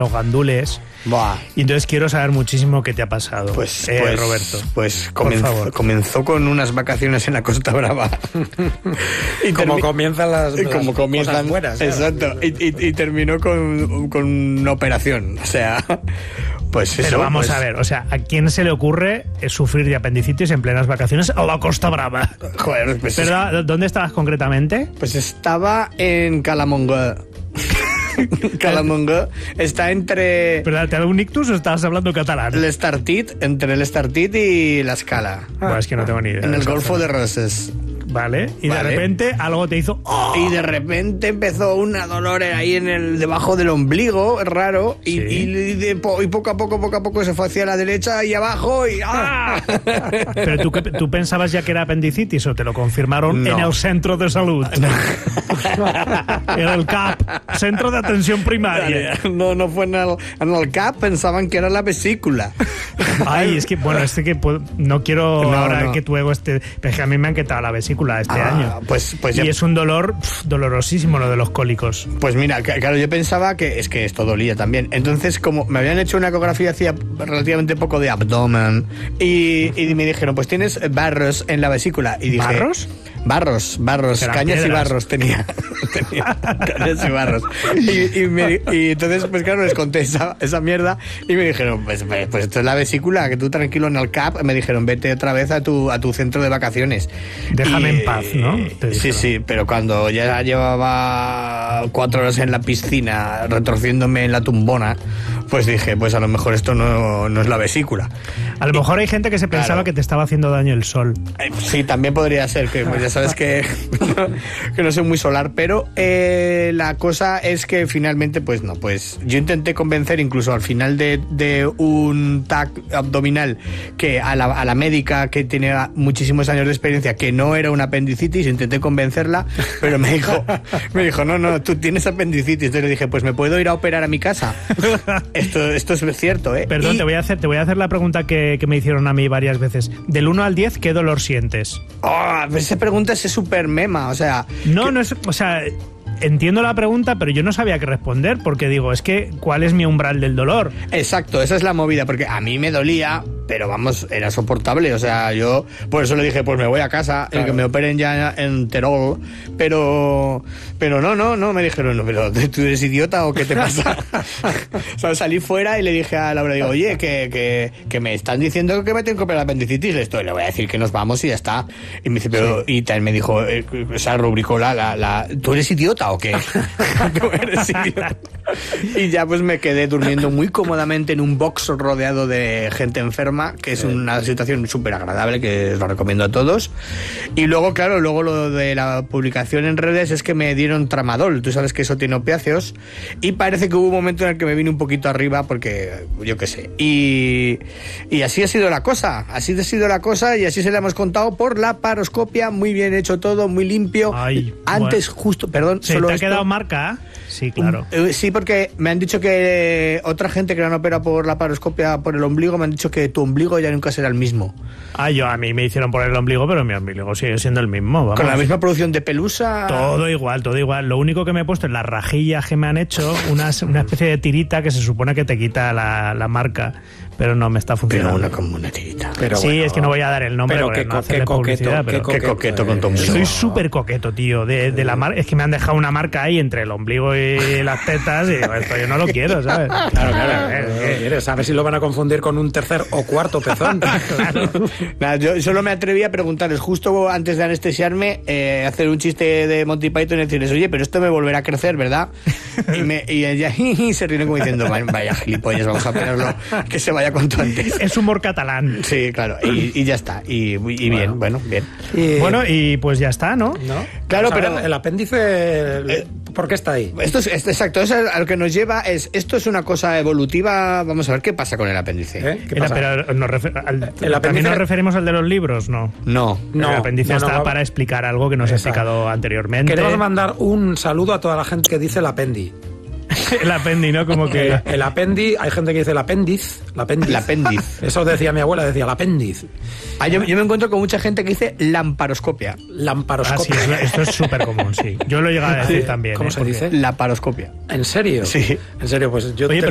los gandules. Buah. Y entonces quiero saber muchísimo qué te ha pasado, Roberto. Pues comenzó con unas vacaciones en la Costa Brava. Y como comienzan las cosas buenas. Exacto. Y terminó con una operación. O sea, pues eso. Pero vamos a ver, o sea, ¿a quién se le ocurre sufrir de apendicitis en plenas vacaciones a la Costa Brava? Joder, pues ¿Pero dónde estabas concretamente? Pues estaba en Calamonga. Calamonga está entre... ¿Pero te ha dado un ictus o estabas hablando catalán? Entre el Estartit y la Escala. Bueno, es que no tengo ni idea. En el Golfo de Roses. Vale, y de repente algo te hizo... ¡Oh! Y de repente empezó una dolor ahí debajo del ombligo, raro, y poco a poco se fue hacia la derecha y abajo y... ¡ah! ¿Pero tú pensabas ya que era apendicitis o te lo confirmaron en el centro de salud? En el CAP, Centro de Atención Primaria. No fue en el CAP, pensaban que era la vesícula. Ay, es que, bueno, no quiero ahora que tu ego esté... Pero es que a mí me han quitado la vesícula este año. Pues y es un dolor dolorosísimo lo de los cólicos. Pues mira, claro, yo pensaba que esto dolía también. Entonces, como me habían hecho una ecografía hacía relativamente poco de abdomen y me dijeron, pues tienes barros en la vesícula. Y dije, ¿barros? Barros, cañas piedras. Y barros tenía cañas y barros. Y entonces, pues claro, les conté esa mierda y me dijeron, pues esto es la vesícula, que tú tranquilo en el CAP. Me dijeron, vete otra vez a tu centro de vacaciones. Déjame en paz, ¿no? Sí, pero cuando ya llevaba 4 horas en la piscina retorciéndome en la tumbona, pues dije, pues a lo mejor esto no es la vesícula. A lo mejor hay gente que se pensaba que te estaba haciendo daño el sol. Sí, también podría ser, que pues ya sabes que no soy muy solar, pero la cosa es que finalmente, pues no, pues yo intenté convencer incluso al final de un TAC abdominal que a la médica que tenía muchísimos años de experiencia que no era una apendicitis, intenté convencerla, pero me dijo, no, tú tienes apendicitis. Entonces le dije, pues me puedo ir a operar a mi casa. Esto es cierto, ¿eh? Perdón, te voy a hacer la pregunta que me hicieron a mí varias veces. Del 1 al 10, ¿qué dolor sientes? Esa pregunta es súper mema, o sea... No es... O sea... Entiendo la pregunta, pero yo no sabía qué responder, porque digo, es que, ¿cuál es mi umbral del dolor? Exacto, esa es la movida, porque a mí me dolía, pero vamos, era soportable, o sea, yo por eso le dije, pues me voy a casa, claro, que me operen ya en Terol, pero no, me dijeron, no, pero ¿tú eres idiota o qué te pasa? O sea, salí fuera y le dije a Laura, digo, oye, que me están diciendo que me tengo que operar apendicitis, esto, le voy a decir que nos vamos y ya está. Y me dice, pero, y también me dijo, o sea, rubricó ¿tú eres idiota o qué? ¿Tú eres idiota? Y ya pues me quedé durmiendo muy cómodamente en un box rodeado de gente enferma, que es una situación súper agradable, que os lo recomiendo a todos. Y luego, claro, lo de la publicación en redes es que me dieron tramadol. Tú sabes que eso tiene opiáceos. Y parece que hubo un momento en el que me vine un poquito arriba porque, yo qué sé. Y así ha sido la cosa. Así ha sido la cosa y así se la hemos contado por la paroscopia. Muy bien hecho todo, muy limpio. Ay, antes, bueno. Justo, perdón, ¿Se solo te ha esto. quedado marca? Sí, claro. Sí, porque me han dicho que otra gente que la han operado por la paroscopia por el ombligo me han dicho que tu ombligo ya nunca será el mismo. A mí me hicieron por el ombligo, pero mi ombligo sigue siendo el mismo. Vamos. Con la misma producción de pelusa. Todo igual. Lo único que me he puesto en las rajillas que me han hecho, una especie de tirita que se supone que te quita la marca, pero no me está funcionando. Pero como una tirita. Pero sí, bueno, es que no voy a dar el nombre. Pero qué coqueto con tu ombligo. Soy súper coqueto, tío. De la marca. Es que me han dejado una marca ahí entre el ombligo y las tetas y digo, esto yo no lo quiero, ¿sabes? Claro. A ver si lo van a confundir con un tercer o cuarto pezón. Claro. Nada, yo solo me atreví a preguntarles justo antes de anestesiarme, hacer un chiste de Monty Python y decirles, oye, pero esto me volverá a crecer, ¿verdad? Y ella se rieron como diciendo, vaya gilipollas, vamos a ponerlo, que se vaya cuanto antes. Es humor catalán. Sí, claro, y ya está. Y bien, bien. Bueno, y pues ya está, ¿no? Claro, pero el apéndice, ¿por qué está ahí? Esto es exacto, eso a lo que nos lleva esto es una cosa evolutiva. Vamos a ver qué pasa con el apéndice. ¿Qué pasa? Pero ¿también nos referimos al de los libros? No. El apéndice está para explicar algo que nos ha explicado anteriormente. Queremos mandar un saludo a toda la gente que dice el apendi. El apendi, ¿no? Como que... El apendi, hay gente que dice el apéndiz. El apéndiz. Eso decía mi abuela, decía el apéndiz. Yo me encuentro con mucha gente que dice lamparoscopia. Lamparoscopia. Sí, esto es súper común, sí. Yo lo he llegado a decir también. ¿Cómo se dice? Laparoscopia. ¿En serio? Sí. En serio, pues yo... Oye,